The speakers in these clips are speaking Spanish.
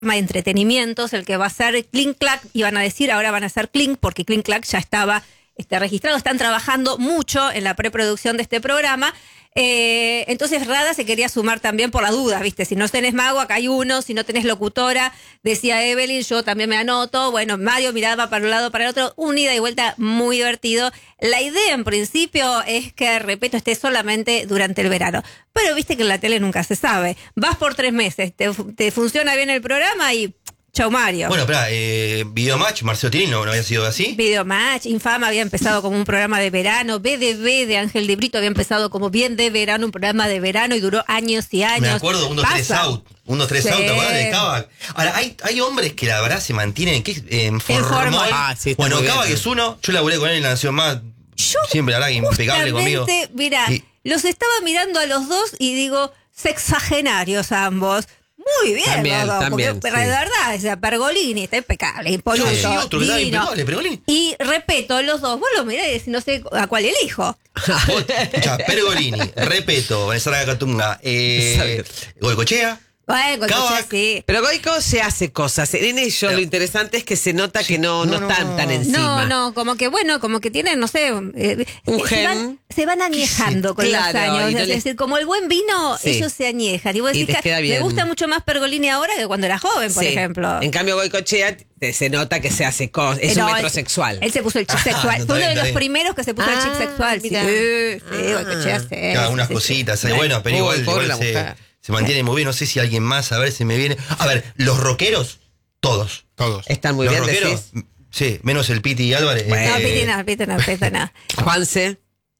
de entretenimientos, el que va a ser Click Clack, y van a decir, ahora van a ser Click, porque Click Clack ya estaba registrado, están trabajando mucho en la preproducción de este programa. Entonces Rada se quería sumar también por la duda, ¿viste? Si no tenés mago, acá hay uno, si no tenés locutora, decía Evelyn, yo también me anoto. Bueno, Mario miraba para un lado, para el otro, un ida y vuelta muy divertido. La idea en principio es que Repeto esté solamente durante el verano, pero viste que en la tele nunca se sabe. Vas por 3 meses, te funciona bien el programa y chau, Mario. Bueno, espera, Videomatch, Marcelo Tinelli no había sido así. Videomatch, Infama había empezado como un programa de verano. BDB de Ángel de Brito había empezado como bien de verano, un programa de verano, y duró años y años. Me acuerdo, 1, 2, 3 out. 1, 2, 3 out, ¿te acuerdas de Cava? Ahora, hay hombres que la verdad se mantienen en forma. Sí, bueno, Cava, que es uno, yo laburé con él en La Nación Más. Siempre, la verdad, impecable conmigo. Mira, los estaba mirando a los dos y digo, sexagenarios ambos. Muy bien, también, porque de verdad, o sea, Pergolini está impecable, impoluto, sí, otro que está impecable, Pergolini. Y Repeto, los dos, vos lo mirás y decís, no sé a cuál elijo. Escuchá, Pergolini, Repeto, Vanessa Catunga, Goicoechea. Bueno, sí. Pero Goico se hace cosas. En ellos lo interesante es que se nota que no están tan encima. No, como que tienen, no sé, un gen. Se van añejando con los años. Es les... decir, como el buen vino, ellos se añejan. Y vos decís que me gusta mucho más Pergolini ahora que cuando era joven, por ejemplo. En cambio, Goicoechea se nota que se hace cosas. Es un metrosexual. Él se puso el chip sexual. Fue uno de los primeros que se puso el chip sexual. Goicoechea, sí. Unas cositas. Bueno, pero igual se mantiene muy bien. No sé si alguien más, a ver si me viene. A ver, los rockeros, todos. Están muy los bien, rockeros, decís. Sí, menos el Piti y Álvarez. No, Piti no. Juanse.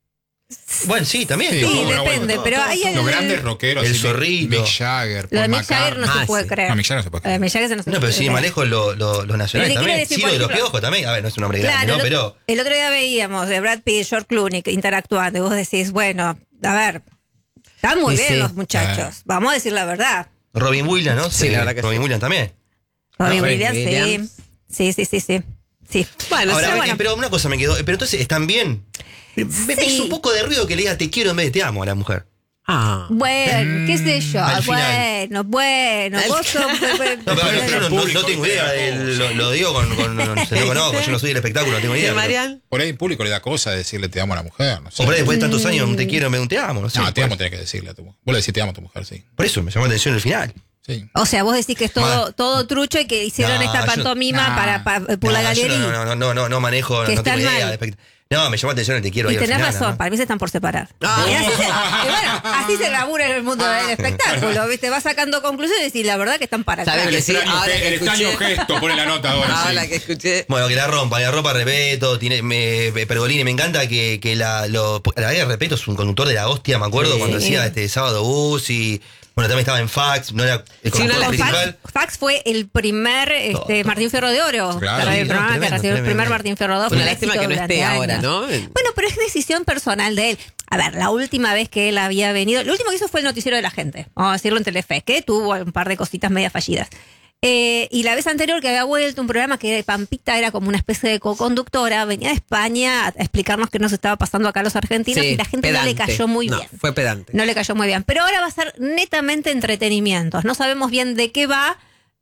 Bueno, sí, también. Sí, depende, pero hay los grandes rockeros. El Zorrito. Mick Jagger, Lo de Paul Mick Jagger no se puede creer. No, Mick Jagger no se puede creer. Mick Jagger no se puede pero sin ir más lejos, los nacionales también. Decir, Sí, lo de los piojos también. A ver, no es un hombre grande, ¿no? Pero el otro día veíamos de Brad Pitt y George Clooney interactuando, y vos decís, bueno, a ver, están muy bien los muchachos. Vamos a decir la verdad. Robin Williams, ¿no? Sí, la verdad que Robin Williams también. Robin Williams, sí. Bueno, ahora, pero una cosa me quedó. Pero entonces, ¿están bien? Me hizo un poco de ruido que le diga te quiero en vez de te amo a la mujer. Bueno, qué sé yo. Bueno. Vos sos... No, yo no tengo idea. Lo digo se lo conozco. Yo no soy del espectáculo, no tengo idea. Marian? Por ahí el público le da cosa de decirle te amo a la mujer. No sé. O por ahí después de tantos años un te quiero en vez de un te amo. No, sé, te amo tenés que decirle a tu mujer. Vos le decís te amo a tu mujer, sí. Por eso me llamó la atención el final. Sí. O sea, vos decís que es todo trucho y que hicieron esta pantomima por la galería. No manejo, no tengo idea. No, me llamó la atención el te quiero. Y tenés razón, para mí se están por separar. Y así se labura en el mundo del espectáculo, ¿viste? Vas sacando conclusiones y la verdad que están para acá. El extraño gesto, pone la nota ahora. Ahora que escuché. Bueno, que la rompa Repeto. Pergolini, me encanta que la verdad que Repeto es un conductor de la hostia, me acuerdo, cuando hacía Sábado Bus y... Bueno, también estaba en Fax, no era el conductor principal. Fax fue el primer Martín Fierro de Oro. Claro, el primer Martín Fierro de Oro. Una lástima que no esté ahora, ¿no? Bueno, pero es decisión personal de él. A ver, la última vez que él había venido, lo último que hizo fue el noticiero de la gente, vamos a decirlo, en Telefe, que tuvo un par de cositas media fallidas. Y la vez anterior que había vuelto un programa que Pampita era como una especie de co-conductora, venía de España a explicarnos qué nos estaba pasando acá a los argentinos, y la gente no le cayó muy bien. Fue pedante. No le cayó muy bien. Pero ahora va a ser netamente entretenimientos. No sabemos bien de qué va,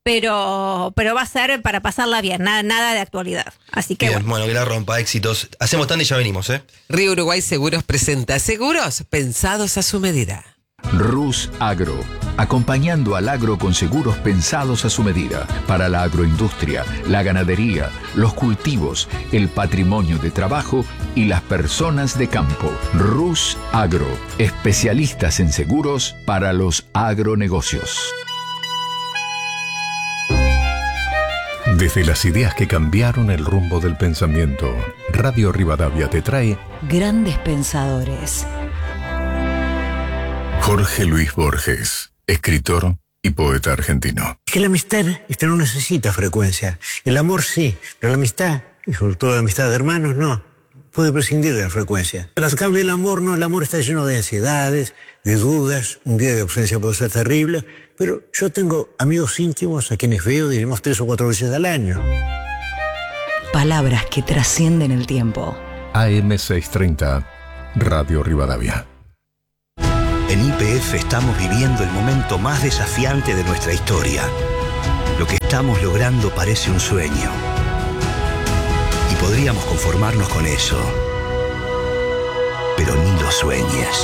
pero va a ser para pasarla bien, nada de actualidad. Así que bien, bueno, que la rompa, éxitos. Hacemos tanda y ya venimos, Río Uruguay Seguros presenta seguros pensados a su medida. Rus Agro, acompañando al agro con seguros pensados a su medida, para la agroindustria, la ganadería, los cultivos, el patrimonio de trabajo y las personas de campo. Rus Agro, especialistas en seguros para los agronegocios. Desde las ideas que cambiaron el rumbo del pensamiento, Radio Rivadavia te trae Grandes Pensadores. Jorge Luis Borges, escritor y poeta argentino. Es que la amistad no necesita frecuencia. El amor sí, pero la amistad, y sobre todo la amistad de hermanos, no. Puede prescindir de la frecuencia. Pero en cambio el amor no, el amor está lleno de ansiedades, de dudas, un día de ausencia puede ser terrible, pero yo tengo amigos íntimos a quienes veo, diremos 3 o 4 veces al año. Palabras que trascienden el tiempo. AM630, Radio Rivadavia. En YPF estamos viviendo el momento más desafiante de nuestra historia. Lo que estamos logrando parece un sueño. Y podríamos conformarnos con eso. Pero ni lo sueñes.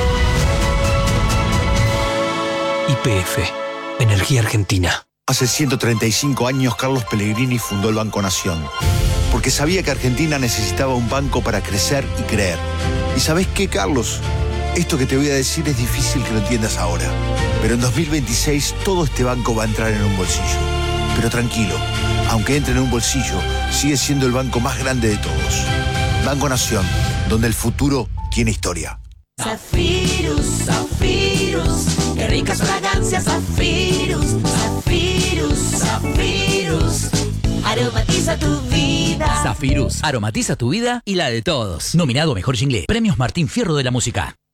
YPF, Energía Argentina. Hace 135 años Carlos Pellegrini fundó el Banco Nación, porque sabía que Argentina necesitaba un banco para crecer y creer. ¿Y sabés qué, Carlos? Esto que te voy a decir es difícil que lo entiendas ahora, pero en 2026 todo este banco va a entrar en un bolsillo. Pero tranquilo, aunque entre en un bolsillo, sigue siendo el banco más grande de todos. Banco Nación, donde el futuro tiene historia. Zafirus, Zafirus, qué ricas fragancias, Zafirus, Zafirus, Zafirus, aromatiza tu vida. Zafirus, aromatiza tu vida y la de todos. Nominado a Mejor Jingle, Premios Martín Fierro de la Música.